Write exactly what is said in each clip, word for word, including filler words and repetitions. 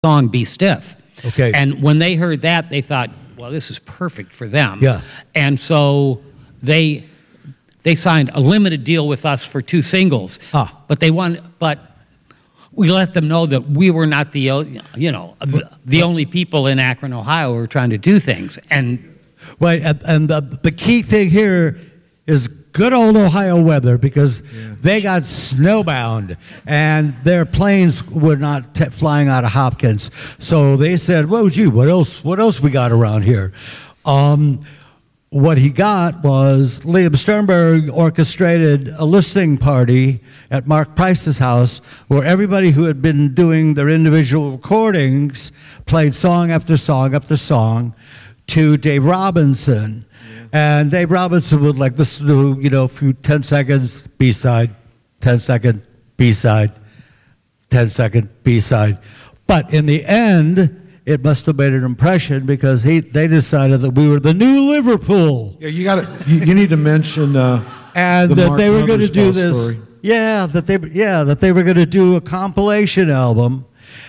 song Be Stiff. Okay. And when they heard that, they thought, well, this is perfect for them. Yeah. And so they they signed a limited deal with us for two singles. Ah. But they won. But we let them know that we were not the o- you know the, the only people in Akron, Ohio, who were trying to do things. And Right, and, and the, the key thing here is good old Ohio weather, because Yeah. they got snowbound and their planes were not t- flying out of Hopkins. So they said, "Well, gee, what else? What else we got around here?" Um, what he got was Liam Sternberg orchestrated a listening party at Mark Price's house, where everybody who had been doing their individual recordings played song after song after song to Dave Robinson. And Dave Robinson would like listen to, you know, a few ten seconds, B-side, ten second, B-side, ten second, B-side. But in the end, it must have made an impression, because he they decided that we were the new Liverpool. Yeah, you got to. You, you need to mention uh, And the that Mark they were going to do Mothersbaugh this. story. Yeah, that they yeah, that they were going to do a compilation album.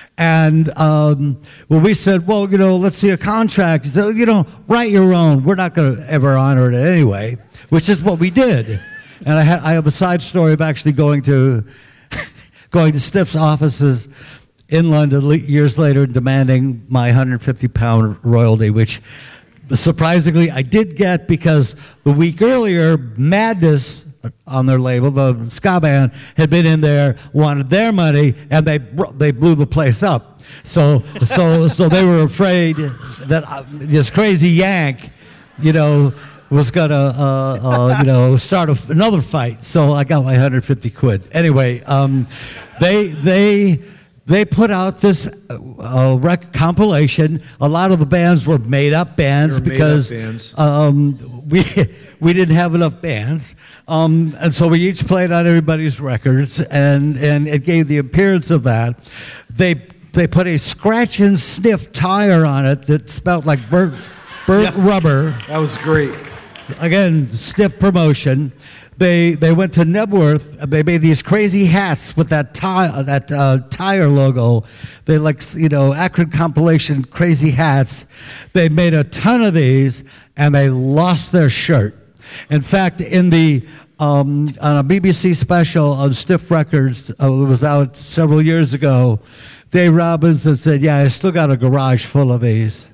And um, well, we said, well, you know, let's see a contract. He said, you know, write your own. We're not going to ever honor it anyway, which is what we did. And I, ha- I have a side story of actually going to going to Stiff's offices in London le- years later, demanding my one hundred fifty pound royalty, which surprisingly I did get, because the week earlier, Madness on their label, the ska band, had been in there, wanted their money, and they br- they blew the place up. So so so they were afraid that uh, this crazy Yank, you know, was gonna uh, uh, you know start a, another fight. So I got my one hundred fifty quid. Anyway, um, they they. They put out this uh, rec- compilation. A lot of the bands were made-up bands They were because made-up bands. Um, we we didn't have enough bands, um, and so we each played on everybody's records, and, and it gave the appearance of that. They they put a scratch and sniff tire on it that smelled like burnt burnt Yeah. rubber. That was great. Again, stiff promotion. They they went to Nebworth. And they made these crazy hats with that tire that uh, tire logo. They like you know Akron compilation crazy hats. They made a ton of these, and they lost their shirt. In fact, in the um, on a B B C special on Stiff Records, uh, it was out several years ago. Dave Robinson said, "Yeah, I still got a garage full of these."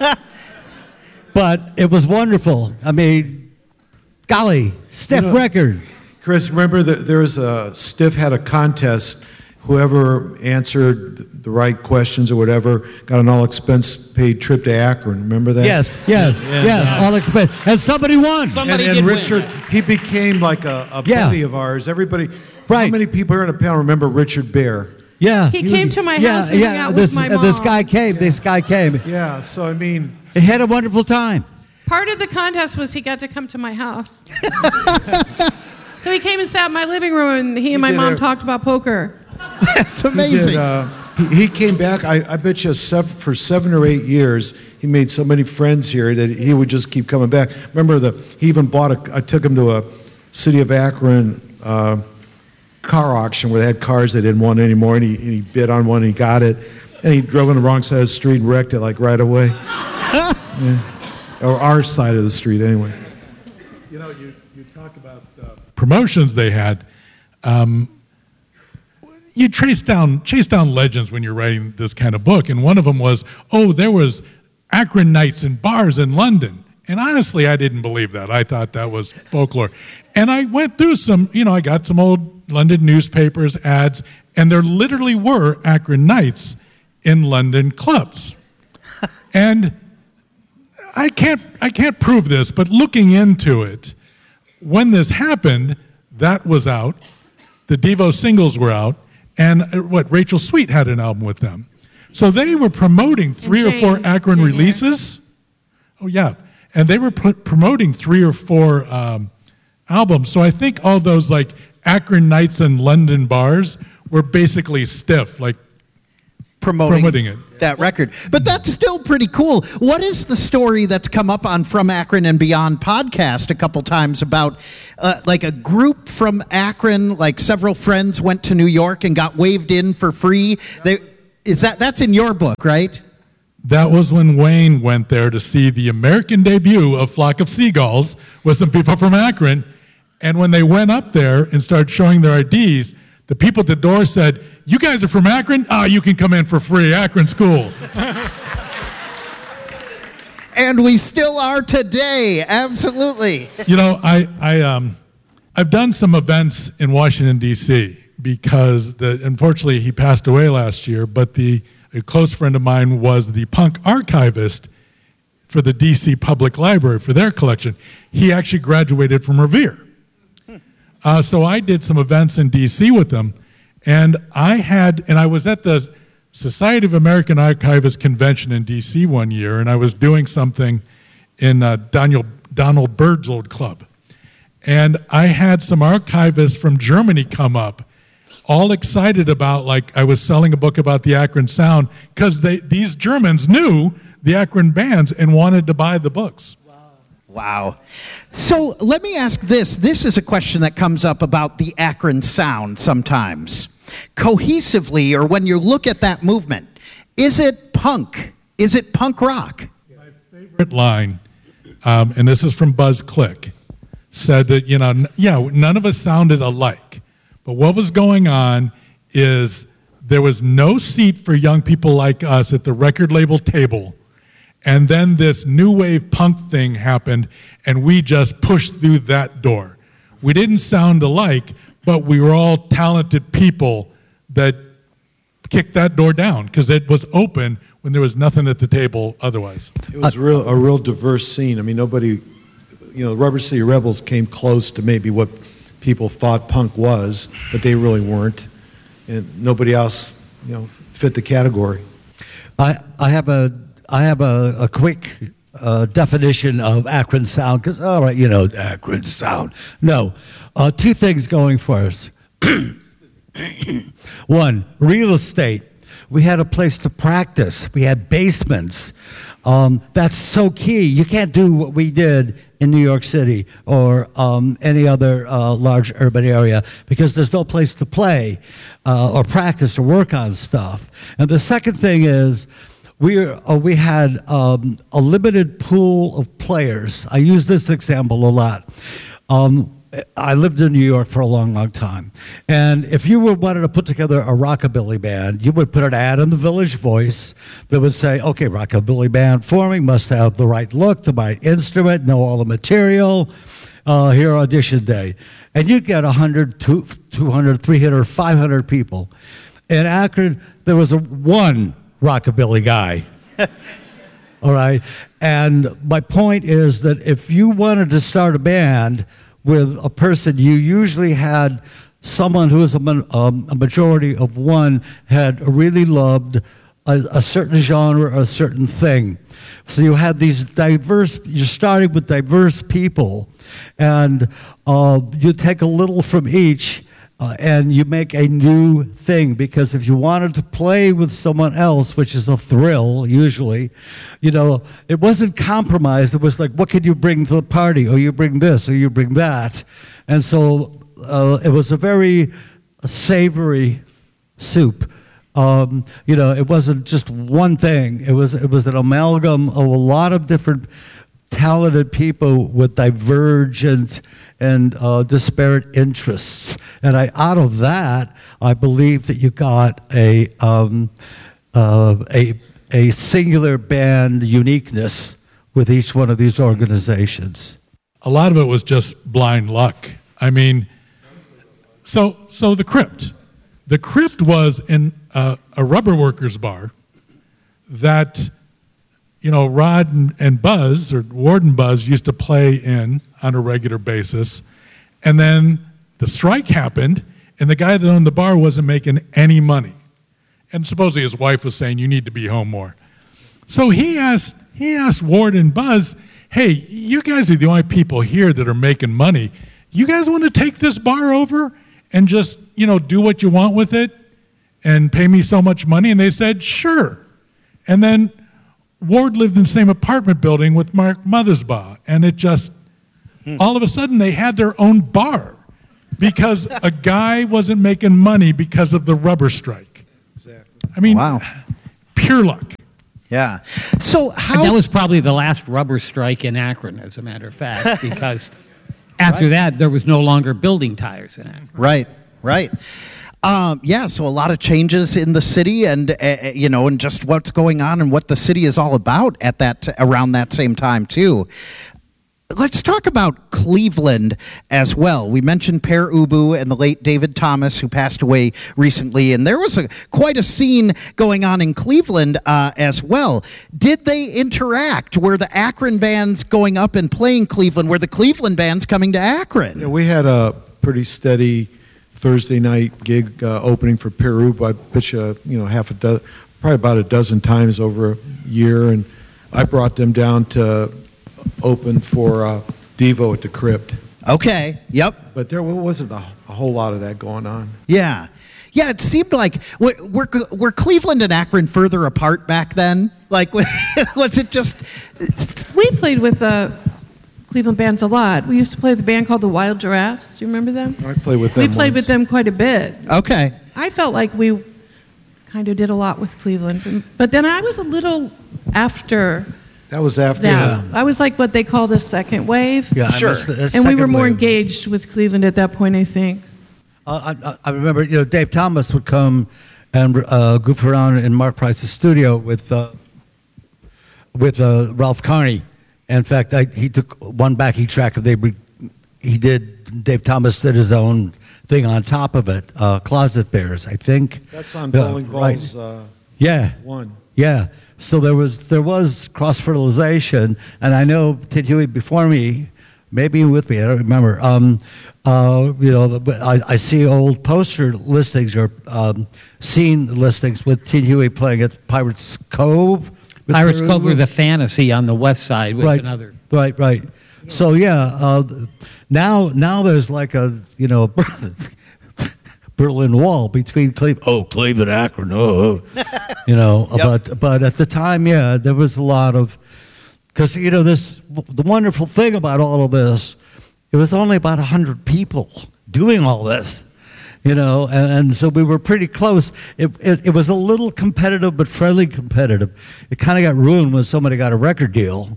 But it was wonderful. I mean, golly, Stiff You know, Records. Chris, remember that there was a Stiff had a contest. Whoever answered the right questions or whatever got an all expense paid trip to Akron. Remember that? Yes, yes, And, yes, uh, all expense. And somebody won. And, Somebody and did win. Richard, he became like a, a Yeah. buddy of ours. Everybody, Right. how many people here in the panel remember Richard Bear? Yeah. He came to my yeah, house and yeah, hung out this, with my uh, mom. This guy came, this guy came. Yeah, so I mean, He had a wonderful time. Part of the contest was he got to come to my house. So he came and sat in my living room, and he and my did mom a- talked about poker. That's he, did, amazing. uh, he, he came back. I, I bet you seven, for seven or eight years, he made so many friends here that he would just keep coming back. Remember, the he even bought a. I took him to a City of Akron uh, car auction where they had cars they didn't want anymore, and he, and he bid on one, and he got it, and he drove on the wrong side of the street and wrecked it like right away. Yeah. Or our side of the street, anyway. You know, you, you talk about uh, promotions they had. Um, you trace down chase down legends when you're writing this kind of book, and one of them was, oh, there was Akron nights and bars in London. And honestly, I didn't believe that. I thought that was folklore. And I went through some, you know, I got some old London newspapers, ads, and there literally were Akron nights in London clubs. And I can't I can't prove this, but looking into it, when this happened, that was out. The Devo singles were out, and uh, what Rachel Sweet had an album with them. So they were promoting three or Jane- four Akron Jane releases. Oh yeah, and they were pr- promoting three or four um, albums. So I think all those like Akron nights and London bars were basically Stiff, like promoting, promoting it. that record. But that's still pretty cool. What is the story that's come up on From Akron and Beyond podcast a couple times about uh, like a group from Akron, like several friends went to New York and got waved in for free? They Is that, that's in your book, right? That was when Wayne went there to see the American debut of Flock of Seagulls with some people from Akron. And when they went up there and started showing their I Ds, the people at the door said, "You guys are from Akron? Ah, you can come in for free, Akron School." And we still are today, absolutely. You know, I, I, um, I've done some events in Washington, D C, because the, unfortunately he passed away last year, but the, a close friend of mine was the punk archivist for the D C Public Library for their collection. He actually graduated from Revere. Uh, so I did some events in D C with him, and I had, and I was at the Society of American Archivists Convention in D C one year, and I was doing something in uh, Daniel, Donald Byrd's old club. And I had some archivists from Germany come up, all excited about, like, I was selling a book about the Akron Sound, because they these Germans knew the Akron bands and wanted to buy the books. Wow. So let me ask this. This is a question that comes up about the Akron Sound sometimes. Cohesively, or when you look at that movement, is it punk? Is it punk rock? My favorite line, um, and this is from Buzz Click, said that, you know, n- yeah, none of us sounded alike. But what was going on is there was no seat for young people like us at the record label table. And then this new wave punk thing happened, and we just pushed through that door. We didn't sound alike, but we were all talented people that kicked that door down because it was open when there was nothing at the table otherwise. It was real, a real diverse scene. I mean, nobody, you know, Rubber City Rebels came close to maybe what people thought punk was, but they really weren't. And nobody else, you know, fit the category. I, I have a I have a, a quick uh, definition of Akron Sound, because, all right, you know, Akron Sound. No. Uh, two things going for us. One, real estate. We had a place to practice. We had basements. Um, that's so key. You can't do what we did in New York City or um, any other uh, large urban area because there's no place to play uh, or practice or work on stuff. And the second thing is, We, uh, we had um, a limited pool of players. I use this example a lot. Um, I lived in New York for a long, long time. And if you were wanted to put together a rockabilly band, you would put an ad in the Village Voice that would say, okay, rockabilly band forming, must have the right look, the right instrument, know all the material, uh, here audition day. And you'd get one hundred, two hundred, three hundred, five hundred people. In Akron, there was a one rockabilly guy. All right. And my point is that if you wanted to start a band with a person, you usually had someone who was a, um, a majority of one had really loved a, a certain genre, a certain thing. So you had these diverse, you're starting with diverse people, and uh, you take a little from each. Uh, and you make a new thing, because if you wanted to play with someone else, which is a thrill usually, you know, it wasn't compromised. It was like, what can you bring to the party? Or you bring this, or you bring that. And so uh, it was a very savory soup. Um, you know, it wasn't just one thing. It was it was an amalgam of a lot of different talented people with divergent and uh, disparate interests. And I, out of that, I believe that you got a, um, uh, a, a singular band uniqueness with each one of these organizations. A lot of it was just blind luck. I mean, so so the Crypt. The Crypt was in uh, a rubber workers bar that, you know, Rod and, and Buzz, or Ward and Buzz, used to play in on a regular basis. And then the strike happened, and the guy that owned the bar wasn't making any money. And supposedly his wife was saying, you need to be home more. So he asked, he asked Ward and Buzz, hey, you guys are the only people here that are making money. You guys want to take this bar over and just, you know, do what you want with it and pay me so much money? And they said, sure. And then Ward lived in the same apartment building with Mark Mothersbaugh, and it just, hmm. all of a sudden they had their own bar because a guy wasn't making money because of the rubber strike. Exactly. I mean, Wow. pure luck. Yeah. So And how? that was probably the last rubber strike in Akron, as a matter of fact, because after that, there was no longer building tires in Akron. Right, right. Um, yeah, so a lot of changes in the city, and uh, you know, and just what's going on and what the city is all about at that around that same time too. Let's talk about Cleveland as well. We mentioned Per Ubu and the late David Thomas, who passed away recently, and there was a, quite a scene going on in Cleveland uh, as well. Did they interact? Were the Akron bands going up and playing Cleveland? Were the Cleveland bands coming to Akron? Yeah, we had a pretty steady Thursday night gig uh, opening for Peru. I bet you, you know, half a dozen, probably about a dozen times over a year, and I brought them down to open for uh, Devo at the Crypt. Okay, yep. But there wasn't a, a whole lot of that going on. Yeah. Yeah, it seemed like, were, were, were Cleveland and Akron further apart back then? Like, was it just... We played with uh, Cleveland bands a lot. We used to play with a band called the Wild Giraffes. Do you remember them? I played with We them played once. with them quite a bit. Okay. I felt like we kind of did a lot with Cleveland. But then I was a little after That was after. that. I was like what they call the second wave. Yeah, I Sure. missed the- the And we were second more wave. engaged with Cleveland at that point, I think. Uh, I, I I remember, you know, Dave Thomas would come and uh, goof around in Mark Price's studio with uh, with uh, Ralph Carney. In fact, I, he took one backing track. They re- he did. Dave Thomas did his own thing on top of it. Uh, Closet Bears, I think. That's on Yeah, Bowling right. Balls uh, Yeah. one. Yeah. So there was there was cross fertilization, and I know Ted Huey before me, maybe with me, I don't remember. Um, uh, you know, but I, I see old poster listings or um, scene listings with Ted Huey playing at Pirates Cove. with Pirates Peru. Cove or the Fantasy on the west side was right, another. Right, right. So yeah, uh, now now there's like a you know Berlin Wall between Cleveland. Oh, Cleveland, Akron. Oh, oh. you know. Yep. But but at the time, yeah, there was a lot of because you know this. The wonderful thing about all of this, it was only about a hundred people doing all this. You know, and, and so we were pretty close. It, it it was a little competitive, but friendly competitive. It kind of got ruined when somebody got a record deal.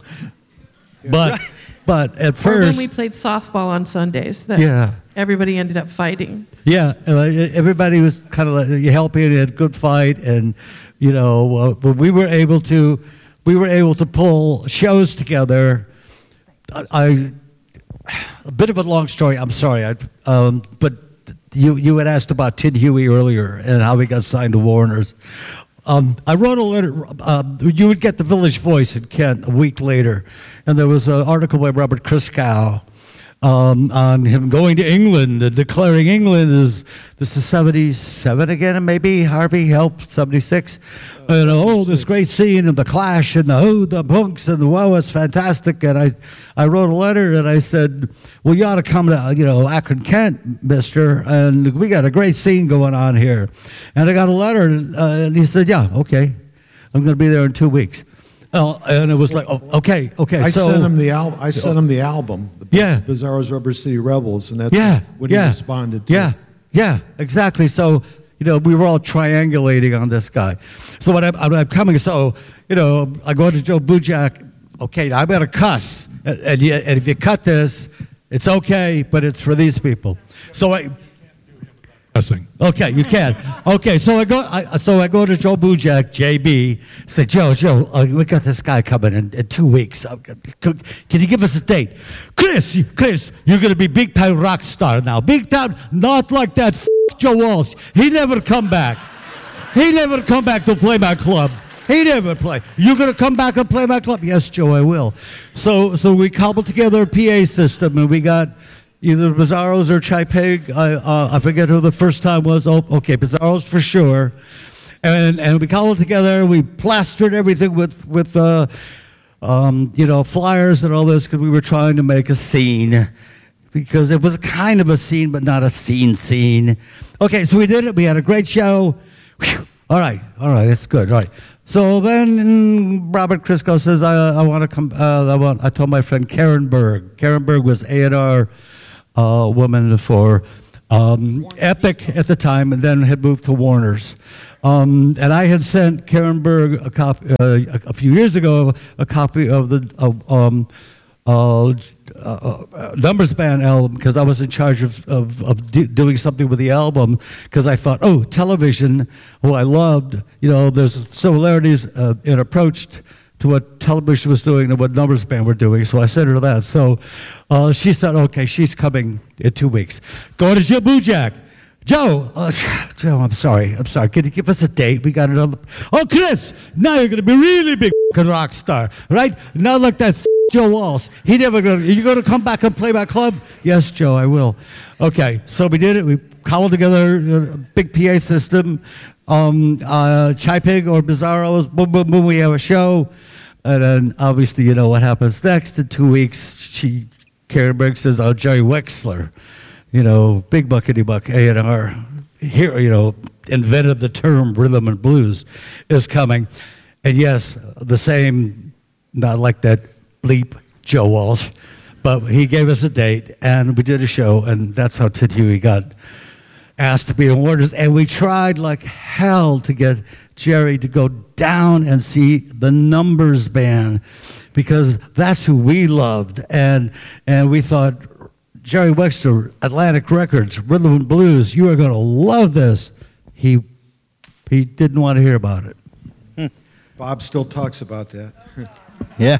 But but at Or when first, we played softball on Sundays, that Yeah. everybody ended up fighting. yeah, uh, everybody was kind of like helping, had a good fight, and you know, uh, but we were able to we were able to pull shows together. I, I a bit of a long story. I'm sorry, I, um, but you you had asked about Ted Huey earlier and how he got signed to Warner's. Um, I wrote a letter. Um, you would get the Village Voice in Kent a week later, and there was an article by Robert Christgau um, on him going to England and declaring England is this is seventy-seven again, maybe Harvey helped seventy-six. And oh, this great scene of the Clash and the Who, the Punks, and the wow, it's fantastic. And I, I wrote a letter and I said, well, you ought to come to you know Akron, Kent, Mister, and we got a great scene going on here. And I got a letter, uh, and he said, yeah, okay, I'm going to be there in two weeks. Uh, and it was like, oh, okay, okay. I so, sent him the album. I sent him the album. The Yeah. Bizarro's Rubber City Rebels, and that's Yeah, when yeah, he responded to yeah, it. yeah, exactly. So you know, we were all triangulating on this guy. So when I'm, I'm coming, so you know, I go to Joe Bujak. Okay, I'm gonna cuss, and, and, you, and if you cut this, it's okay, but it's for these people. So I. Cussing. Okay, you can. Okay, so I go. I, so I go to Joe Bujak, J B. Say, Joe, Joe, uh, we got this guy coming in, in two weeks. Uh, Can you give us a date? Chris, Chris, you're gonna be big time rock star now. Big time, not like that f- Joe Walsh. He never come back. He never come back to play my club. He never play. You're gonna come back and play my club? Yes, Joe, I will. So, so we cobbled together a P A system, and we got. Either Bizarros or Chai Pig. I, uh, I forget who the first time was. Oh, okay, Bizarros for sure. And and we cobbled together. We plastered everything with with uh, um, you know flyers and all this because we were trying to make a scene because it was kind of a scene but not a scene scene. Okay, so we did it. We had a great show. Whew. All right, all right, that's good. All right. So then Robert Christgau says, I, I want to come. Uh, I want. I told my friend Karen Berg. Karen Berg was A and R. Uh, woman for um, Epic at the time, and then had moved to Warner's. Um, and I had sent Karen Berg a copy uh, a, a few years ago, a copy of the of, um, uh, uh, uh, Numbers Band album because I was in charge of of, of do, doing something with the album because I thought, oh, television, who I loved, you know, there's similarities uh, in approach to what television was doing and what Numbers Band were doing. So I sent her that. So uh, she said, okay, she's coming in two weeks. Go to Joe Bujak. Joe, uh, Joe, I'm sorry, I'm sorry. Can you give us a date? We got it on the. Oh, Chris, now you're gonna be really big f***ing rock star, right? Not like that f- Joe Walsh. He never gonna. You gonna come back and play my club? Yes, Joe, I will. Okay, so we did it. We cobbled together a big P A system. Um, uh, Chai Pig or Bizarros. Boom, boom, boom. We have a show, and then obviously you know what happens next. In two weeks, she Karen Berg says, "Oh, Jerry Wexler." You know, big buckety buck A and R, here, you know, invented the term rhythm and blues, is coming. And yes, the same, not like that bleep Joe Walsh, but he gave us a date and we did a show, and that's how Ted Huey got asked to be in Warner's. And we tried like hell to get Jerry to go down and see the Numbers Band because that's who we loved. And, and we thought, Jerry Wexler, Atlantic Records, Rhythm and Blues, you are going to love this. He he didn't want to hear about it. Hmm. Bob still talks about that. Yeah.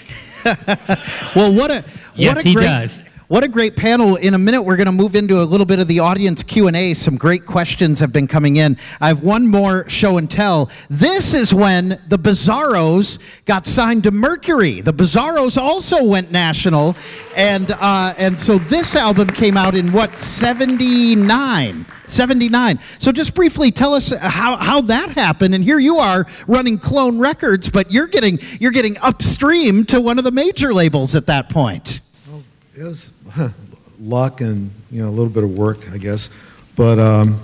Well, what a Yes, what a he great does. what a great panel. In a minute, we're going to move into a little bit of the audience Q and A. Some great questions have been coming in. I have one more show and tell. This is when the Bizarros got signed to Mercury. The Bizarros also went national, and uh, and so this album came out in what, seventy-nine? seventy-nine. So just briefly tell us how, how that happened. And here you are running Clone Records, but you're getting you're getting upstream to one of the major labels at that point. It was huh, luck and, you know, a little bit of work, I guess. But um,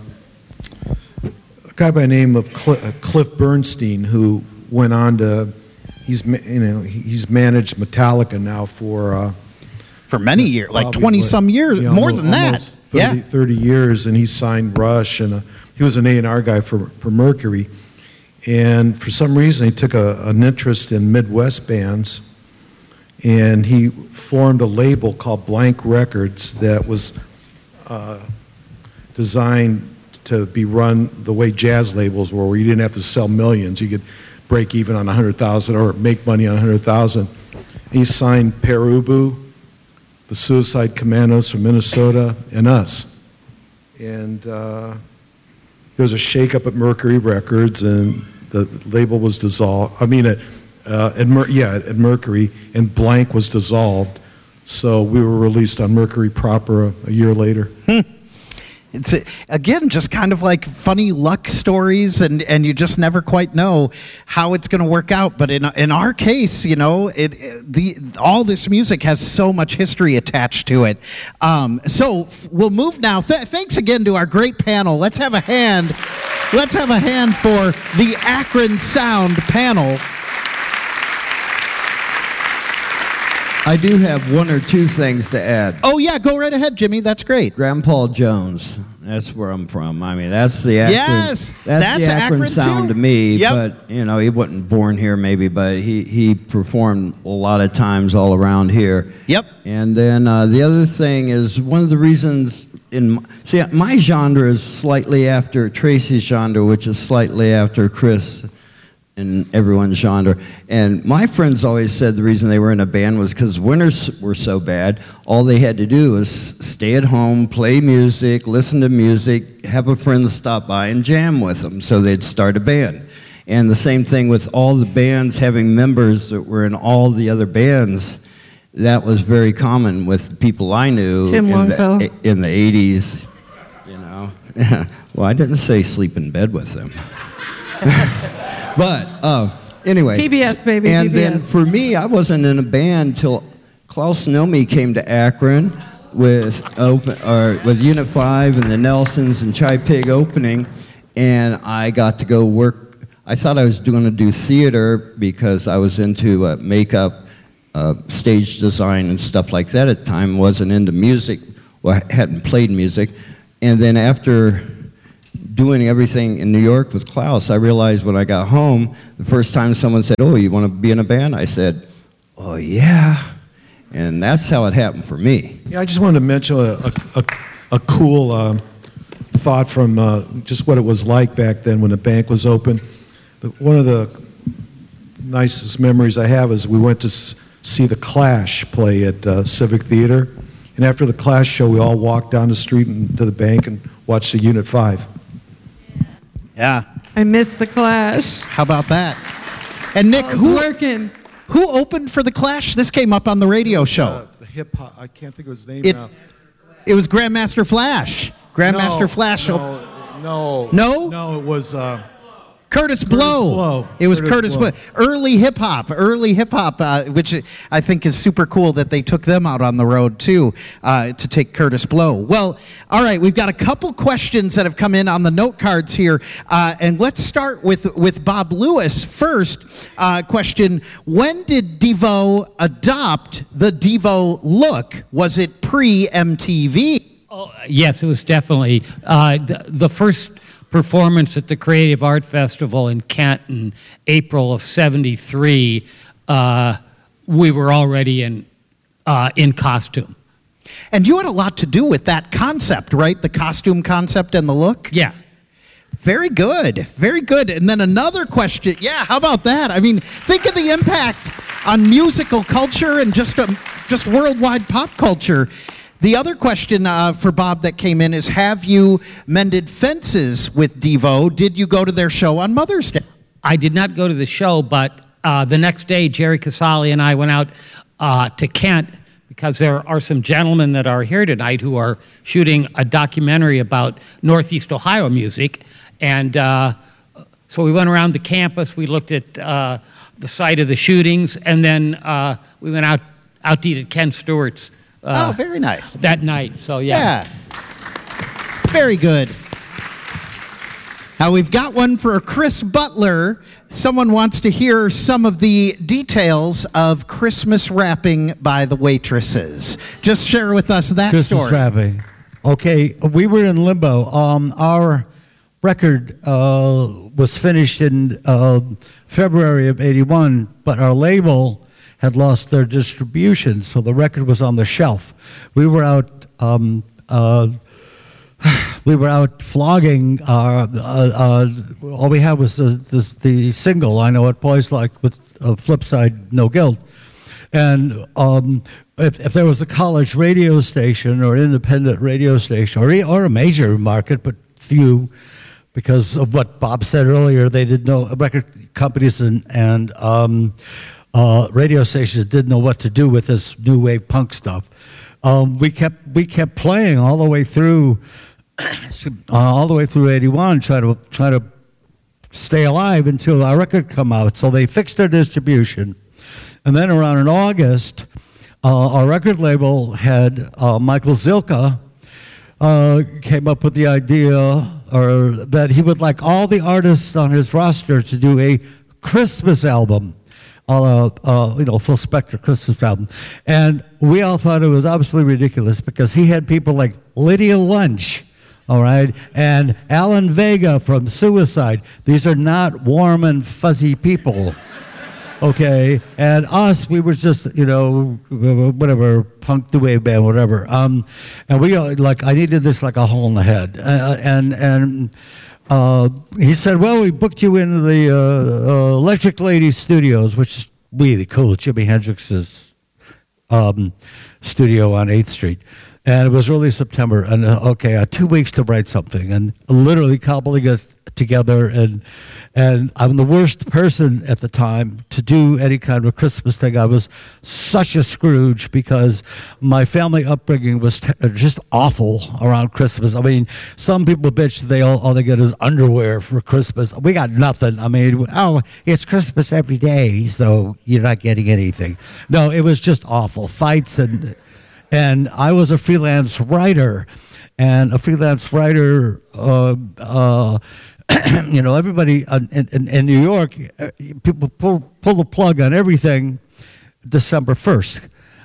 a guy by the name of Cl- Cliff Bernstein, who went on to, he's ma- you know he's managed Metallica now for uh, For many years, like probably, twenty some years, yeah, more almost- than that. almost thirty, Yeah. thirty years, and he signed Rush, and uh, he was an A and R guy for for Mercury. And for some reason, he took a, an interest in Midwest bands. And he formed a label called Blank Records that was uh, designed to be run the way jazz labels were, where you didn't have to sell millions. You could break even on one hundred thousand or make money on one hundred thousand. He signed Perubu, the Suicide Commandos from Minnesota, and us. And uh, there was a shakeup at Mercury Records, and the label was dissolved. I mean, at Uh, at Mer- yeah, at Mercury, and Blank was dissolved, so we were released on Mercury proper a, a year later. It's a, again just kind of like funny luck stories, and, and you just never quite know how it's going to work out. But in in our case, you know, it, it the all this music has so much history attached to it. Um, so f- we'll move now. Th- thanks again to our great panel. Let's have a hand. Let's have a hand for the Akron Sound panel. I do have one or two things to add. Oh yeah, go right ahead, Jimmy. That's great. Grandpa Jones, that's where I'm from. I mean, that's the Akron, Yes, that's, that's the Akron, Akron sound too. to me. Yep. But you know, he wasn't born here, maybe, but he he performed a lot of times all around here. Yep. And then uh, the other thing is one of the reasons in my, see my genre is slightly after Tracy's genre, which is slightly after Chris in everyone's genre. And my friends always said the reason they were in a band was because winters were so bad. All they had to do was stay at home, play music, listen to music, have a friend stop by and jam with them. So they'd start a band. And the same thing with all the bands having members that were in all the other bands. That was very common with people I knew Tim in Longfellow. the, in the eighties. You know, well, I didn't say sleep in bed with them. But uh, anyway. P B S, baby, And P B S. then for me, I wasn't in a band till Klaus Nomi came to Akron with open or with Unit Five and the Nelsons and Chai Pig opening, and I got to go work. I thought I was going to do theater because I was into uh, makeup, uh, stage design, and stuff like that at the time. Wasn't into music. Well, I hadn't played music, and then after doing everything in New York with Klaus, I realized when I got home, the first time someone said, "Oh, you want to be in a band?" I said, "Oh, yeah." And that's how it happened for me. Yeah, I just wanted to mention a, a, a, a cool uh, thought from uh, just what it was like back then when the bank was open. The, one of the nicest memories I have is we went to s- see the Clash play at uh, Civic Theater. And after the Clash show, we all walked down the street and to the bank and watched the Unit five. Yeah. I missed the Clash. How about that? And Nick, I was who working. who opened for the Clash? This came up on the radio show. Uh, the hip hop, I can't think of his name It, now. it was Grandmaster Flash. Grandmaster no, Flash. op- No, no. No? No, it was. Uh, Curtis Blow. Blow. It was Curtis Curtis Blow. Blow. Early hip hop, early hip hop, uh, which I think is super cool that they took them out on the road too uh, to take Curtis Blow. Well, all right, we've got a couple questions that have come in on the note cards here, uh, and let's start with with Bob Lewis first. Uh, question: when did Devo adopt the Devo look? Was it pre M T V? Oh, yes, it was definitely uh, the, the first performance at the Creative Art Festival in Kent in April of seventy-three. Uh, we were already in uh, in costume. And you had a lot to do with that concept, right? The costume concept and the look? Yeah. Very good. Very good. And then another question. Yeah, how about that? I mean, think of the impact on musical culture and just um, just worldwide pop culture. The other question uh, for Bob that came in is, have you mended fences with Devo? Did you go to their show on Mother's Day? I did not go to the show, but uh, the next day, Jerry Casale and I went out uh, to Kent because there are some gentlemen that are here tonight who are shooting a documentary about Northeast Ohio music. And uh, so we went around the campus, we looked at uh, the site of the shootings, and then uh, we went out, out to eat at Ken Stewart's uh, oh, very nice. that night. So, yeah. Yeah. Very good. Now we've got one for Chris Butler. Someone wants to hear some of the details of Christmas wrapping by the waitresses. Just share with us that Christmas story. wrapping. Okay, we were in limbo. Um, our record uh, was finished in uh, February of eighty-one, but our label had lost their distribution, so the record was on the shelf. We were out. Um, uh, We were out flogging. Our, uh, uh, all we had was the, the, the single, I Know What Boys Like, with uh, flip side, No Guilt. And um, if, if there was a college radio station or independent radio station, or, or a major market, but few, because of what Bob said earlier, they didn't know, record companies and, and um, uh, radio stations didn't know what to do with this new wave punk stuff. Um, we kept we kept playing all the way through. Uh, all the way through eighty-one, try to try to stay alive until our record come out. So they fixed their distribution, and then around in August, uh, our record label had uh, Michael Zilka uh, came up with the idea, or that he would like all the artists on his roster to do a Christmas album. Uh, uh, you know, full spectrum Christmas album, and we all thought it was absolutely ridiculous because he had people like Lydia Lunch. All right, and Alan Vega from Suicide. These are not warm and fuzzy people, okay? And us, we were just, you know, whatever, punk, new wave band, whatever. Um, and we, uh, like, I needed this like a hole in the head. Uh, and and uh, he said, well, we booked you into the uh, uh, Electric Lady Studios, which is really cool, Jimi Hendrix's um, studio on eighth Street. And it was early September, and uh, okay, uh, two weeks to write something, and literally cobbling it together. And and I'm the worst person at the time to do any kind of Christmas thing. I was such a Scrooge because my family upbringing was t- just awful around Christmas. I mean, some people bitch that they all all they get is underwear for Christmas. We got nothing. I mean, oh, it's Christmas every day, so you're not getting anything. No, it was just awful. Fights and. And I was a freelance writer, and a freelance writer, uh, uh, you know, everybody in, in, in New York, uh, people pull, pull the plug on everything December first.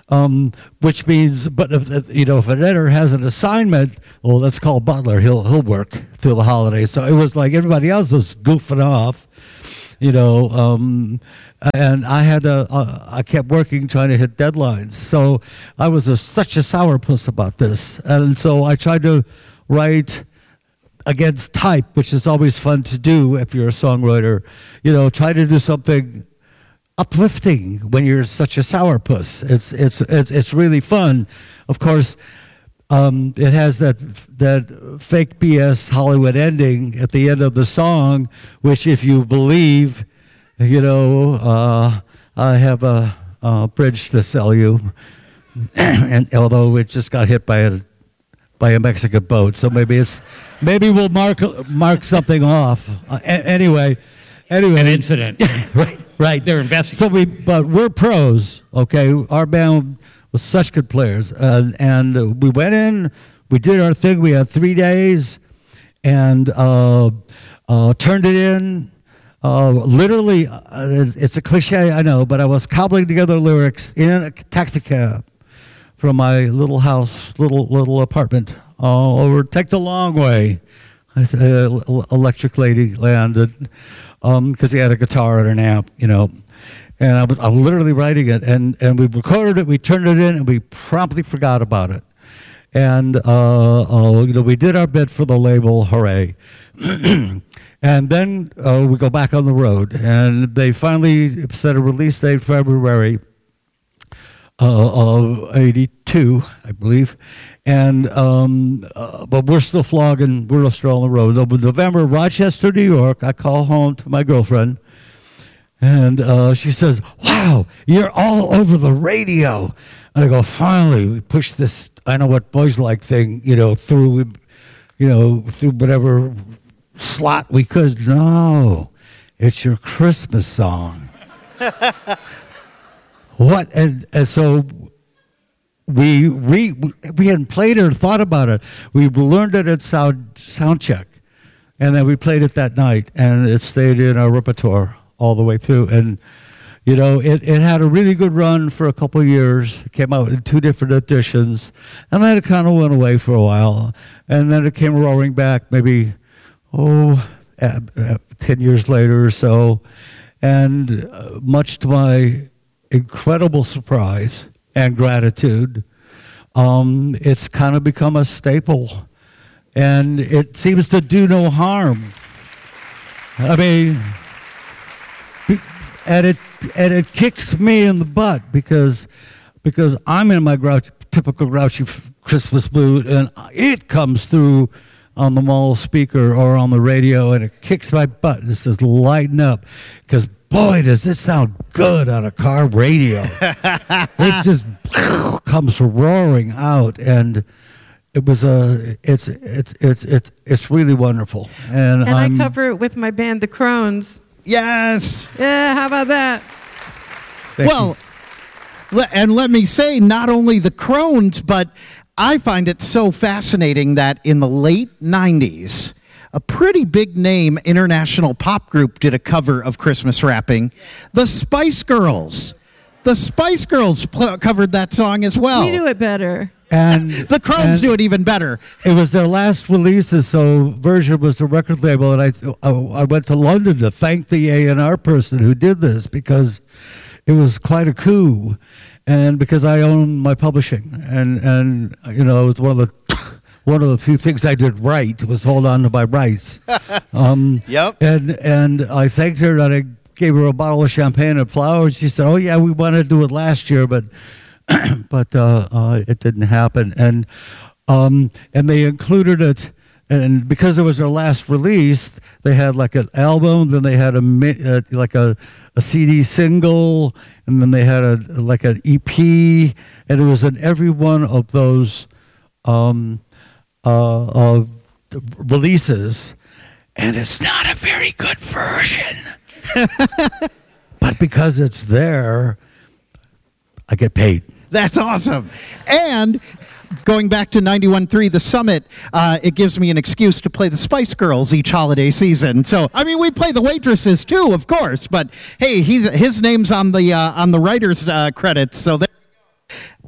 Um, which means, but if if, you know, if an editor has an assignment, well, let's call Butler. He'll he'll work through the holidays. So it was like everybody else was goofing off, you know. Um, and I had to. Uh, I kept working, trying to hit deadlines. So I was a, such a sourpuss about this, and so I tried to write against type, which is always fun to do if you're a songwriter. You know, try to do something uplifting when you're such a sourpuss. It's it's it's it's really fun. Of course, um, it has that that fake B S Hollywood ending at the end of the song, which, if you believe, you know, uh, I have a, a bridge to sell you, and although it just got hit by a by a Mexican boat, so maybe it's maybe we'll mark mark something off. Uh, a- anyway, anyway, An incident. right. Right. They're investigating. So we, but we're pros, okay? Our band was such good players. Uh, and uh, we went in, we did our thing. We had three days and uh, uh, turned it in. Uh, literally, uh, it's a cliche, I know, but I was cobbling together lyrics in a taxi cab from my little house, little little apartment uh, over Take the Long Way. Uh, Electric Lady landed. Because um, he had a guitar and an amp, you know, and I was, I was literally writing it, and, and we recorded it, we turned it in, and we promptly forgot about it. And, uh, uh, you know, we did our bit for the label, hooray. And then uh, we go back on the road, and they finally set a release date, February uh, of eighty-two, I believe. And um, uh, but we're still flogging. We're still on the road. November, Rochester, New York. I call home to my girlfriend, and uh, she says, "Wow, you're all over the radio." And I go, "Finally, we pushed this. I know what boys like thing, you know, through, you know, through whatever slot we could." No, it's your Christmas song. What? And, and so. We re, we hadn't played it or thought about it. We learned it at sound sound check, and then we played it that night, and it stayed in our repertoire all the way through. And you know, it, it had a really good run for a couple of years. It came out in two different editions, and then it kind of went away for a while, and then it came roaring back maybe oh uh, uh, ten years later or so, and uh, much to my incredible surprise and gratitude, um, it's kind of become a staple, and it seems to do no harm. I mean, and it and it kicks me in the butt because because I'm in my grouch, typical grouchy Christmas mood, and it comes through on the mall speaker or on the radio, and it kicks my butt. It says, "Lighten up," because boy, does this sound good on a car radio. It just comes roaring out, and it was a, it's, it's, it's, it's, it's really wonderful. And, And I'm, I cover it with my band, The Crones. Yes. Yeah, how about that? Thank Well, le- and let me say, not only the Crones, but I find it so fascinating that in the late nineties, a pretty big name international pop group did a cover of Christmas Wrapping. The Spice Girls. The Spice Girls pl- covered that song as well. We do it better. and The Crones and do it even better. It was their last releases, so Virgin was the record label, and I, I went to London to thank the A and R person who did this because it was quite a coup, and because I own my publishing, and and you know it was one of the one of the few things I did right was hold on to my rights. Um, Yep. And and I thanked her, and I gave her a bottle of champagne and flowers. She said, "Oh yeah, we wanted to do it last year, but but uh, uh, it didn't happen." And um, and they included it, and because it was their last release, they had like an album, then they had a mi- uh, like a, a C D single, and then they had a like an E P, and it was in every one of those um, uh, uh, releases. And it's not a very good version, but because it's there, I get paid. That's awesome. And going back to ninety-one point three, the Summit, uh, it gives me an excuse to play the Spice Girls each holiday season. So, I mean, we play the Waitresses too, of course. But hey, he's his name's on the uh, on the writers' uh, credits. So, there.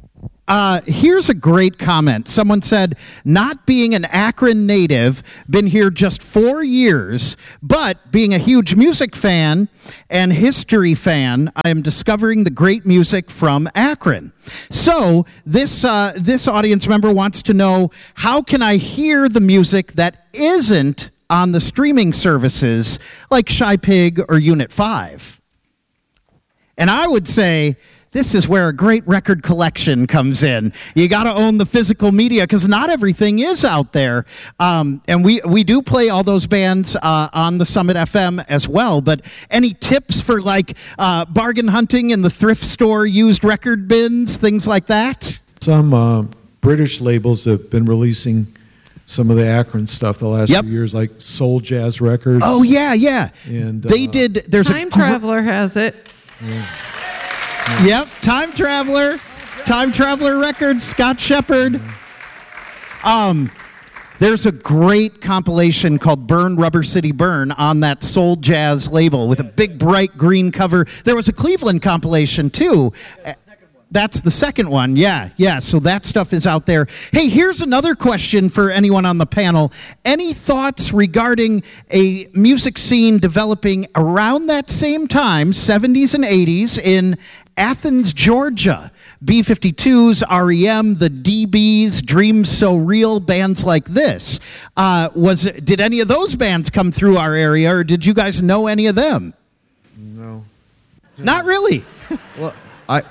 uh, here's a great comment. Someone said, not being an Akron native, been here just four years, but being a huge music fan and history fan, I am discovering the great music from Akron. So this uh, this audience member wants to know, how can I hear the music that isn't on the streaming services like Shy Pig or Unit five? And I would say, this is where a great record collection comes in. You got to own the physical media because not everything is out there. Um, and we, we do play all those bands uh, on the Summit F M as well. But any tips for like uh, bargain hunting in the thrift store, used record bins, things like that? Some uh, British labels have been releasing some of the Akron stuff the last Yep. few years, like Soul Jazz Records. Oh, yeah, yeah. And, they uh, did. There's Time a Traveler has it. Yep, Time Traveler, Time Traveler Records, Scott Shepard. Um, there's a great compilation called Burn Rubber City Burn on that Soul Jazz label with a big bright green cover. There was a Cleveland compilation too. That's the second one, yeah, yeah, so that stuff is out there. Hey, here's another question for anyone on the panel. Any thoughts regarding a music scene developing around that same time, seventies and eighties, in Athens, Georgia? B fifty-twos, R E M, the D Bs, Dreams So Real, bands like this. Uh, was Did any of those bands come through our area, or did you guys know any of them? No. Not really. Well, I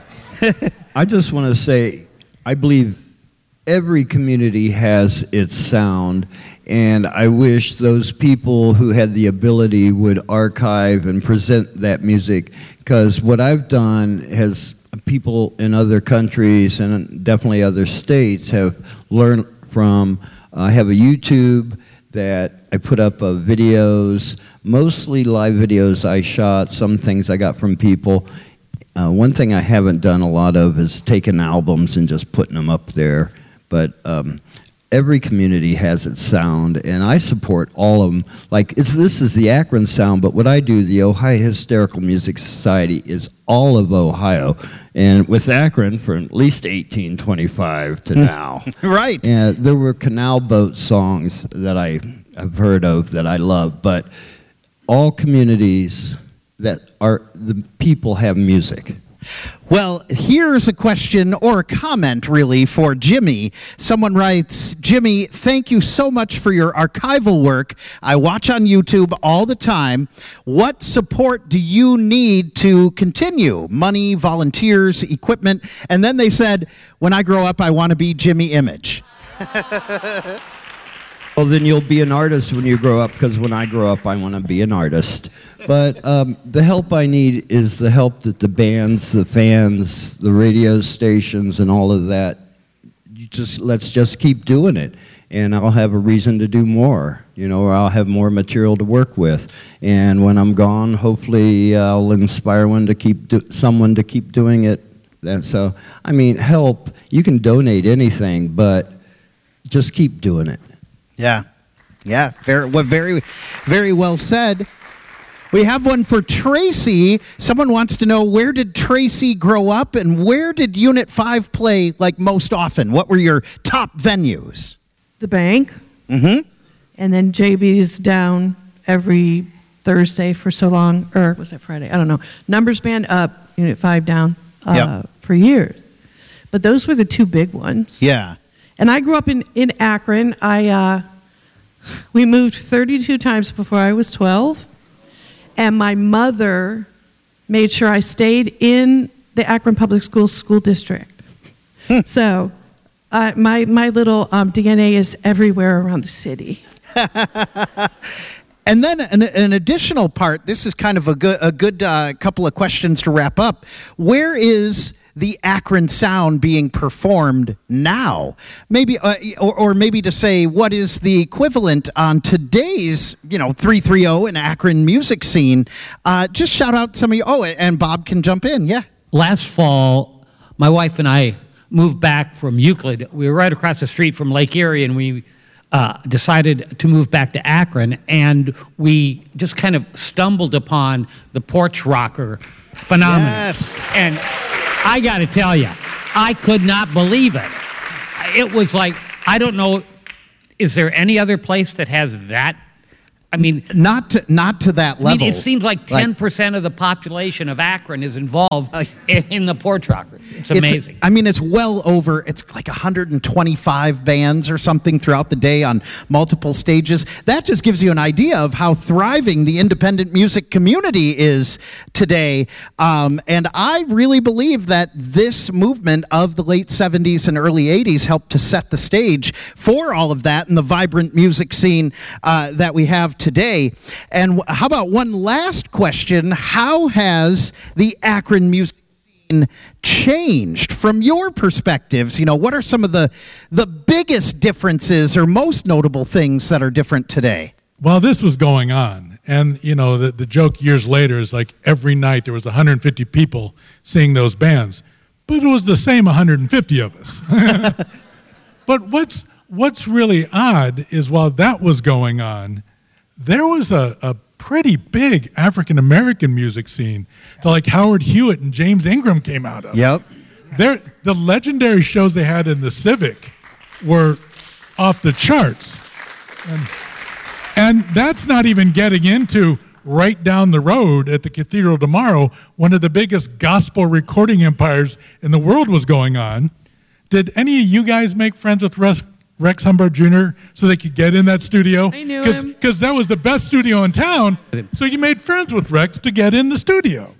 I just want to say, I believe every community has its sound, and I wish those people who had the ability would archive and present that music, because what I've done has people in other countries and definitely other states have learned from. I have a YouTube that I put up of videos, mostly live videos I shot, some things I got from people. Uh, one thing I haven't done a lot of is taking albums and just putting them up there. But um, every community has its sound, and I support all of them. Like, it's, this is the Akron sound, but what I do, the Ohio Hysterical Music Society, is all of Ohio. And with Akron, for at least eighteen twenty-five to now. Right. And there were canal boat songs that I have heard of that I love, but all communities that are, the people have music. Well, here's a question or a comment, really, for Jimmy. Someone writes, Jimmy, thank you so much for your archival work. I watch on YouTube all the time. What support do you need to continue? Money, volunteers, equipment? And then they said, when I grow up, I want to be Jimmy Image. Well, then you'll be an artist when you grow up, because when I grow up, I want to be an artist. But um, the help I need is the help that the bands, the fans, the radio stations, and all of that, you just let's just keep doing it. And I'll have a reason to do more, you know, or I'll have more material to work with. And when I'm gone, hopefully I'll inspire one to keep do someone to keep doing it. And so, I mean, help, you can donate anything, but just keep doing it. Yeah, yeah, very, well, very, very well said. We have one for Tracy. Someone wants to know, where did Tracy grow up, and where did Unit five play like most often? What were your top venues? The Bank. Mm-hmm. And then J B's down every Thursday for so long, or was it Friday? I don't know. Numbers Band up, Unit five down uh, Yep. for years. But those were the two big ones. Yeah. And I grew up in, in Akron. I uh, we moved thirty-two times before I was twelve. And my mother made sure I stayed in the Akron Public Schools school district. So uh, my, my little um, D N A is everywhere around the city. And then an, an additional part, this is kind of a good, a good uh, couple of questions to wrap up. Where is the Akron sound being performed now? Maybe, uh, or, or maybe to say, what is the equivalent on today's, you know, three thirty and Akron music scene? Uh, just shout out some of you. Oh, and Bob can jump in, yeah. Last fall, my wife and I moved back from Euclid. We were right across the street from Lake Erie, and we uh, decided to move back to Akron, and we just kind of stumbled upon the porch rocker phenomenon. Yes. And I got to tell you, I could not believe it. It was like, I don't know, is there any other place that has that? I mean, Not to, not to that I level. mean, it seems like ten percent of the population of Akron is involved Uh, in, in the porch rockers. It's amazing. I mean, it's well over, it's like one hundred twenty-five bands or something throughout the day on multiple stages. That just gives you an idea of how thriving the independent music community is today. Um, and I really believe that this movement of the late seventies and early eighties helped to set the stage for all of that and the vibrant music scene uh, that we have today. And w- how about one last question? How has the Akron music scene changed from your perspectives? You know, what are some of the the biggest differences or most notable things that are different today? While this was going on, and you know, the, the joke years later is like every night there was one hundred fifty people seeing those bands, but it was the same one hundred fifty of us. But what's what's really odd is while that was going on, there was a, a pretty big African-American music scene that like Howard Hewitt and James Ingram came out of. Yep. They're, the legendary shows they had in the Civic were off the charts. And, and that's not even getting into right down the road at the Cathedral tomorrow, one of the biggest gospel recording empires in the world was going on. Did any of you guys make friends with Russ Rex Humbard Junior so they could get in that studio? I knew Cause, him. Because that was the best studio in town, so you made friends with Rex to get in the studio.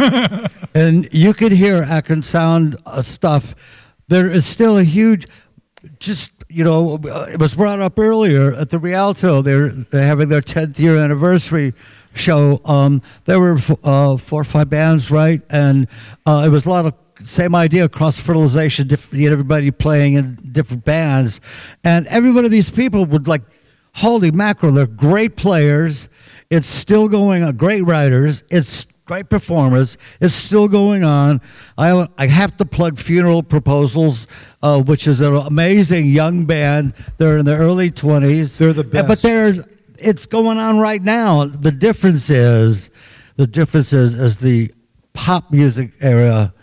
And you could hear Akron Sound uh, stuff. There is still a huge, just, you know, uh, it was brought up earlier at the Rialto. They're, they're having their tenth year anniversary show. Um, there were f- uh, four or five bands, right? And uh, it was a lot of same idea, cross-fertilization, diff- get everybody playing in different bands. And every one of these people would like, holy mackerel, they're great players. It's still going on, great writers. It's great performers. It's still going on. I, I have to plug Funeral Proposals, uh, which is an amazing young band. They're in their early twenties. They're the Uh, But best. they're, it's going on right now. The difference is, the difference is, is the pop music area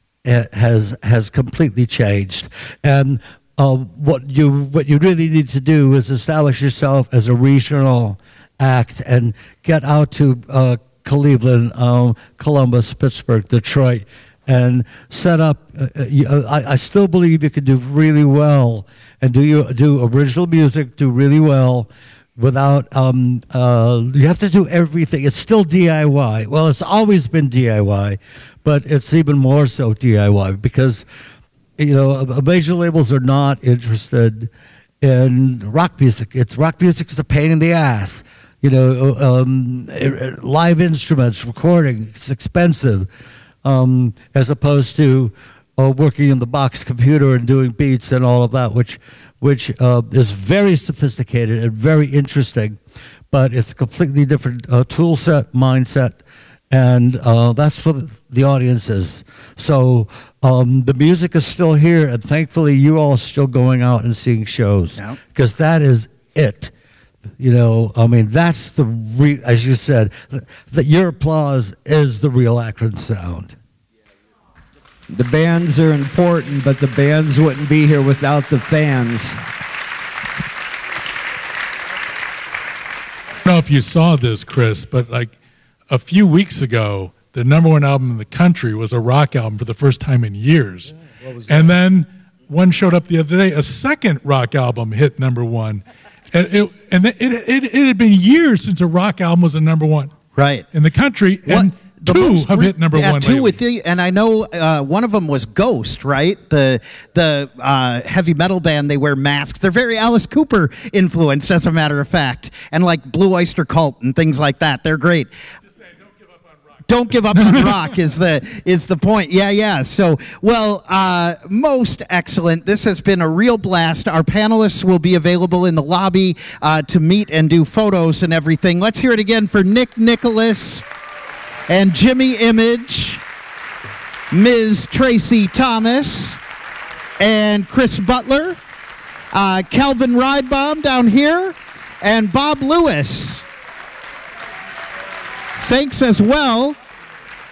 has has completely changed, and uh, what you what you really need to do is establish yourself as a regional act and get out to uh, Cleveland, um, Columbus, Pittsburgh, Detroit, and set up. Uh, you, I, I still believe you can do really well and do you do original music, do really well. Without, um, uh, you have to do everything. It's still D I Y. Well, it's always been D I Y, but it's even more so D I Y because, you know, uh, major labels are not interested in rock music. It's rock music is a pain in the ass. You know, um, it- it- live instruments, recording, it's expensive, um, as opposed to uh, working in the box computer and doing beats and all of that, which which uh, is very sophisticated and very interesting, but it's a completely different uh, tool set, mindset, and uh, that's what the audience is. So um, the music is still here, and thankfully you all are still going out and seeing shows, Yep. because that is it. You know, I mean, that's the, re- as you said, that your applause is the real Akron sound. The bands are important, but the bands wouldn't be here without the fans. I don't know if you saw this, Chris, but like a few weeks ago, the number one album in the country was a rock album for the first time in years. And then one showed up the other day, a second rock album hit number one. And it, and it, it, it had been years since a rock album was a number one Right. in the country. And What- the two most have re- hit number yeah, one two lately. with the, and I know uh, one of them was Ghost, right? The the uh, heavy metal band. They wear masks. They're very Alice Cooper influenced, as a matter of fact, and like Blue Oyster Cult and things like that. They're great. Don't give up on rock is the is the point. Yeah, yeah. So, well, uh, most excellent. This has been a real blast. Our panelists will be available in the lobby uh, to meet and do photos and everything. Let's hear it again for Nick Nicholas and Jimmy Image, Miz Tracy Thomas, and Chris Butler, uh, Calvin Ridebaum down here, and Bob Lewis. Thanks as well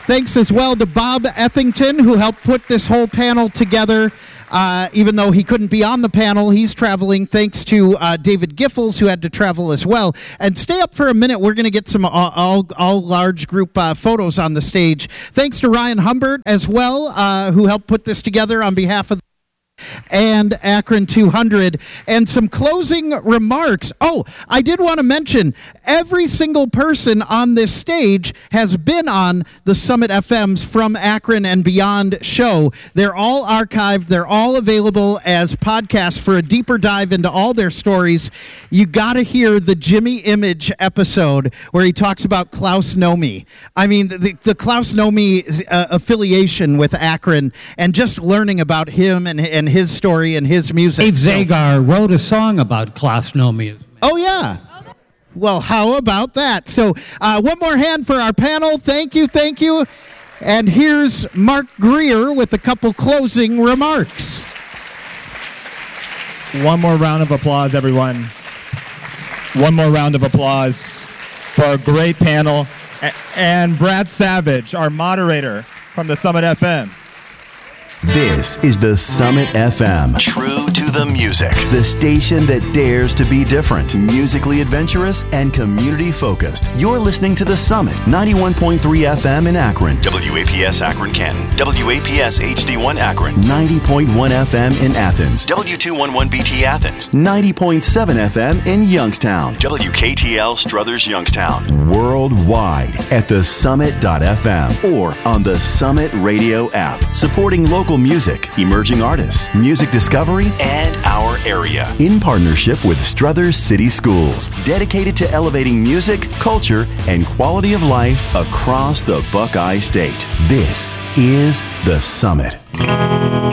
Thanks as well to Bob Ethington, who helped put this whole panel together. Uh, even though he couldn't be on the panel, he's traveling. Thanks to uh, David Giffels, who had to travel as well. And stay up for a minute. We're going to get some all, all, all large group uh, photos on the stage. Thanks to Ryan Humbert as well, uh, who helped put this together on behalf of and Akron two hundred, and some closing remarks. Oh, I did want to mention, every single person on this stage has been on the Summit F M's From Akron and Beyond show. They're all archived. They're all available as podcasts for a deeper dive into all their stories. You got to hear the Jimmy Image episode where he talks about Klaus Nomi. I mean, the, the Klaus Nomi uh, affiliation with Akron, and just learning about him and, and his story and his music. Dave Zagar wrote a song about Klaus Nomi. Oh, yeah. Well, how about that? So uh, one more hand for our panel. Thank you, thank you. And here's Mark Greer with a couple closing remarks. One more round of applause, everyone. One more round of applause for our great panel. And Brad Savage, our moderator from the Summit F M. This is the Summit F M. True to the music. The station that dares to be different, musically adventurous, and community-focused. You're listening to the Summit, ninety-one point three F M in Akron. W A P S Akron Canton. W A P S H D one Akron. ninety point one F M in Athens. W two eleven B T Athens. ninety point seven F M in Youngstown. W K T L Struthers Youngstown. Worldwide at the summit dot f m or on the Summit Radio app. Supporting local music, emerging artists, music discovery, and our area. In partnership with Struthers City Schools, dedicated to elevating music, culture, and quality of life across the Buckeye State. This is The Summit.